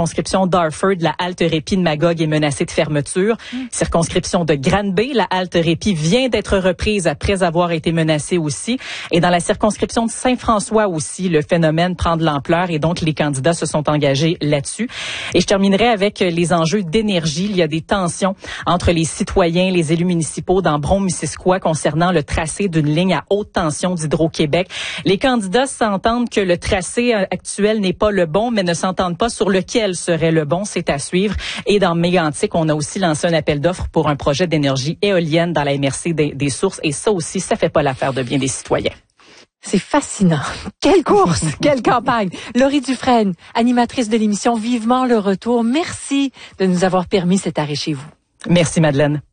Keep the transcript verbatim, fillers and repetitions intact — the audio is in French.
circonscription d'Arford, la halte répit de Magog est menacée de fermeture. Mmh. Circonscription de Granby, la halte répit vient d'être reprise après avoir été menacée aussi. Et dans la circonscription de Saint-François aussi, le phénomène prend de l'ampleur et donc les candidats se sont engagés là-dessus. Et je terminerai avec les enjeux d'énergie. Il y a des tensions entre les citoyens, les élus municipaux dans Brome-Missisquoi concernant le tracé d'une ligne à haute tension d'Hydro-Québec. Les candidats s'entendent que le tracé actuel n'est pas le bon, mais ne s'entendent pas sur lequel serait le bon. C'est à suivre. Et dans Mégantic, on a aussi lancé un appel d'offres pour un projet d'énergie éolienne dans la M R C des, des sources. Et ça aussi, ça fait pas l'affaire de bien des citoyens. C'est fascinant. Quelle course, quelle campagne. Laurie Dufresne, animatrice de l'émission Vivement le retour. Merci de nous avoir permis cet arrêt chez vous. Merci Madeleine.